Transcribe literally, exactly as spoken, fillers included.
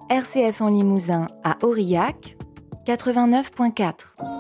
R C F en Limousin à Aurillac, quatre-vingt-neuf virgule quatre.